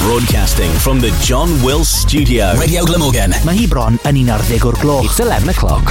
Broadcasting from the John Wills Studio. Radio Glamorgan. Mae hi bron yn 11 o'r gloch. It's 11 o'clock.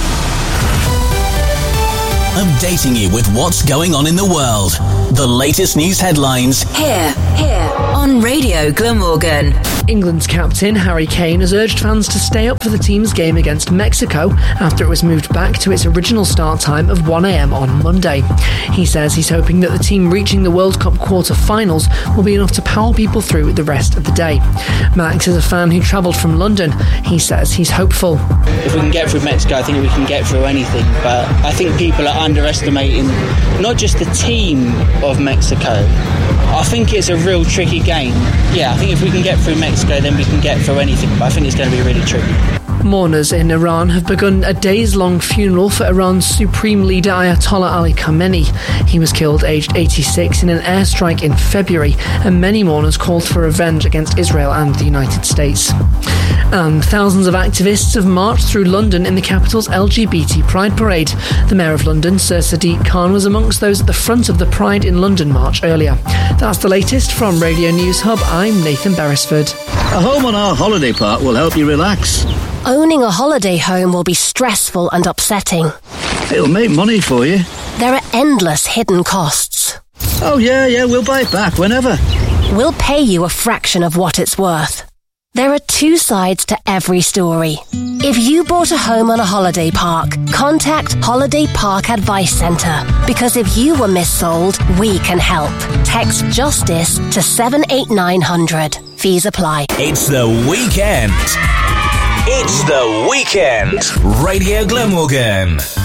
Updating you with what's going on in the world. The latest news headlines. Here, on Radio Glamorgan. England's captain, Harry Kane, has urged fans to stay up for the team's game against Mexico after it was moved back to its original start time of 1 a.m. on Monday. He says he's hoping that the team reaching the World Cup quarter-finals will be enough to power people through the rest of the day. Max is a fan who travelled from London. He says he's hopeful. If we can get through Mexico, I think we can get through anything. But I think people are underestimating not just the team of Mexico. I think it's a real tricky game. Yeah, I think if we can get through Mexico, then we can get through anything. But I think it's going to be really tricky. Mourners in Iran have begun a days-long funeral for Iran's supreme leader Ayatollah Ali Khamenei. He was killed aged 86 in an airstrike in February, and many mourners called for revenge against Israel and the United States. And thousands of activists have marched through London in the capital's LGBT Pride Parade. The Mayor of London, Sir Sadiq Khan, was amongst those at the front of the Pride in London march earlier. That's the latest from Radio News Hub. I'm Nathan Beresford. A home on our holiday park will help you relax. Owning a holiday home will be stressful and upsetting. It'll make money for you. There are endless hidden costs. Oh, yeah, we'll buy it back whenever. We'll pay you a fraction of what it's worth. There are two sides to every story. If you bought a home on a holiday park, contact Holiday Park Advice Centre, because if you were missold, we can help. Text JUSTICE to 78900. Fees apply. It's the weekend. It's the weekend. Radio Glamorgan.